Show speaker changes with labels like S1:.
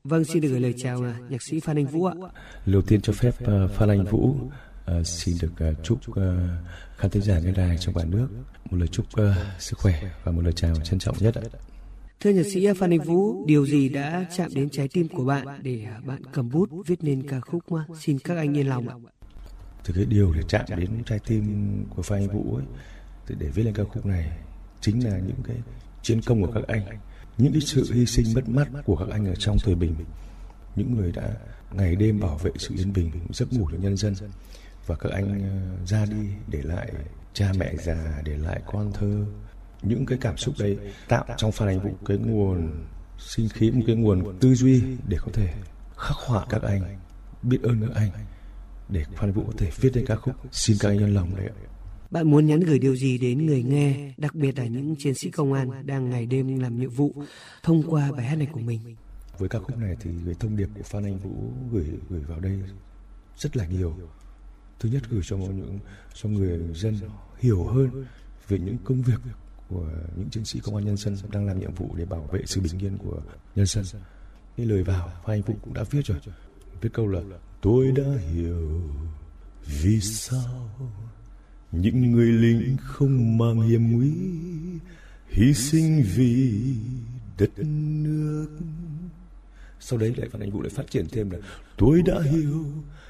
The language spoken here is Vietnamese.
S1: Vâng, xin được gửi lời chào nhạc sĩ Phan Anh Vũ ạ.
S2: Đầu tiên cho phép Phan Anh Vũ xin được chúc khán thính giả nghe đài trong cả nước một lời chúc sức khỏe và một lời chào trân trọng nhất ạ.
S1: Thưa nhạc sĩ Phan Anh Vũ, điều gì đã chạm đến trái tim của bạn để bạn cầm bút viết nên ca khúc Xin Các Anh Yên Lòng ạ?
S2: Thì cái điều để chạm đến trái tim của Phan Anh Vũ ấy, để viết lên ca khúc này chính là những cái chiến công của các anh, những cái sự hy sinh mất mát của các anh ở trong thời bình, những người đã ngày đêm bảo vệ sự yên bình, giấc ngủ cho nhân dân. Và các anh ra đi để lại cha mẹ già, để lại con thơ. Những cái cảm xúc đấy tạo trong Phan Anh Vũ cái nguồn sinh khí, một cái nguồn tư duy để có thể khắc họa các anh, biết ơn các anh, để Phan Anh Vũ có thể viết lên ca khúc Xin Các Anh Yên Lòng đấy ạ.
S1: Bạn muốn nhắn gửi điều gì đến người nghe, đặc biệt là những chiến sĩ công an đang ngày đêm làm nhiệm vụ thông qua bài hát này của mình?
S2: Với ca khúc này thì cái thông điệp của Phan Anh Vũ gửi vào đây rất là nhiều. Thứ nhất, gửi cho người dân hiểu hơn về những công việc của những chiến sĩ công an nhân dân đang làm nhiệm vụ để bảo vệ sự bình yên của nhân dân. Cái lời vào Phan Anh Vũ cũng đã viết rồi, viết câu là tôi đã hiểu vì sao những người lính không mang hiểm nguy hy sinh vì đất nước. Sau đấy lại Phan Anh Vũ lại phát triển thêm là tôi đã hiểu